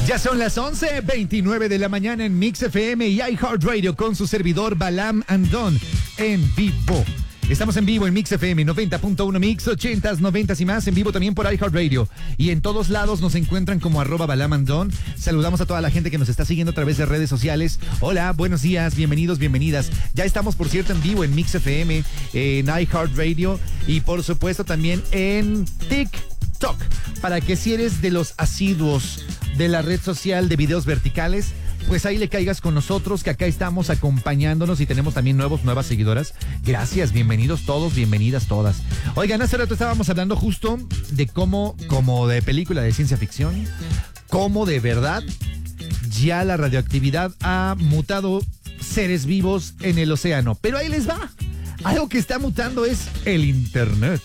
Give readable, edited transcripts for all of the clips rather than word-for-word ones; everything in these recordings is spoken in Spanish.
Ya son las 11:29 de la mañana en Mix FM y iHeartRadio con su servidor Balam Andón en vivo. Estamos en vivo en Mix FM 90.1 Mix, 80s, 90s y más, en vivo también por iHeartRadio. Y en todos lados nos encuentran como @BalamAndón. Saludamos a toda la gente que nos está siguiendo a través de redes sociales. Hola, buenos días, bienvenidos, bienvenidas. Ya estamos, por cierto, en vivo en Mix FM, en iHeartRadio y por supuesto también en TikTok. Para que si eres de los asiduos de la red social de videos verticales, pues ahí le caigas con nosotros, que acá estamos acompañándonos y tenemos también nuevas seguidoras. Gracias, bienvenidos todos, bienvenidas todas. Oigan, hace rato estábamos hablando justo de cómo, como de película de ciencia ficción, cómo de verdad ya la radioactividad ha mutado seres vivos en el océano. Pero ahí les va. Algo que está mutando es el internet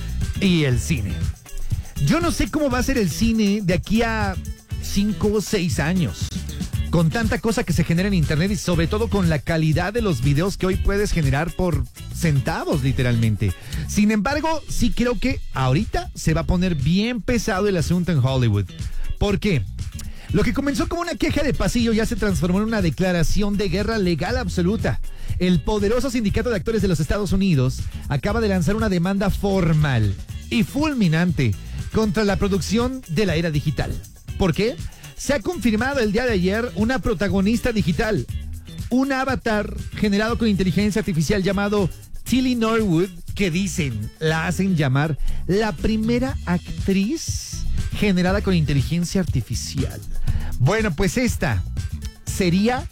y el cine. Yo no sé cómo va a ser el cine de aquí a 5 o 6 años. Con tanta cosa que se genera en internet y sobre todo con la calidad de los videos que hoy puedes generar por centavos, literalmente. Sin embargo, sí creo que ahorita se va a poner bien pesado el asunto en Hollywood. ¿Por qué? Lo que comenzó como una queja de pasillo ya se transformó en una declaración de guerra legal absoluta. El poderoso sindicato de actores de los Estados Unidos acaba de lanzar una demanda formal y fulminante contra la producción de la era digital. ¿Por qué? Se ha confirmado el día de ayer una protagonista digital, un avatar generado con inteligencia artificial llamado Tilly Norwood, que dicen, la hacen llamar la primera actriz generada con inteligencia artificial. Bueno, pues esta sería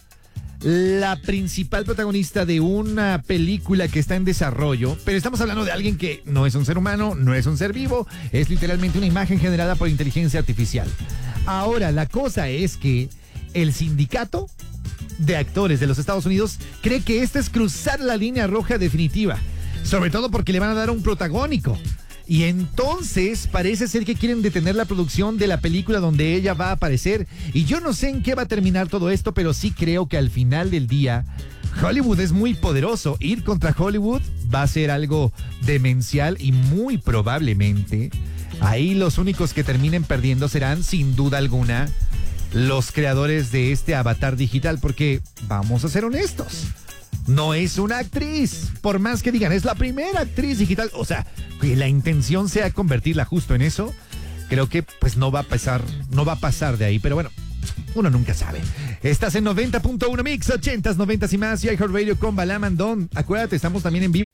la principal protagonista de una película que está en desarrollo, pero estamos hablando de alguien que no es un ser humano, no es un ser vivo, es literalmente una imagen generada por inteligencia artificial. Ahora, la cosa es que el sindicato de actores de los Estados Unidos cree que esta es cruzar la línea roja definitiva, sobre todo porque le van a dar un protagónico. Y entonces parece ser que quieren detener la producción de la película donde ella va a aparecer. Y yo no sé en qué va a terminar todo esto, pero sí creo que al final del día Hollywood es muy poderoso. Ir contra Hollywood va a ser algo demencial y muy probablemente ahí los únicos que terminen perdiendo serán, sin duda alguna, los creadores de este avatar digital. Porque vamos a ser honestos, no es una actriz, por más que digan, es la primera actriz digital. O sea, que la intención sea convertirla justo en eso, creo que pues no va a pasar de ahí, pero bueno, uno nunca sabe. Estás en 90.1 Mix, 80s, 90s y más, y iHeartRadio con Balam Andón. Acuérdate, estamos también en vivo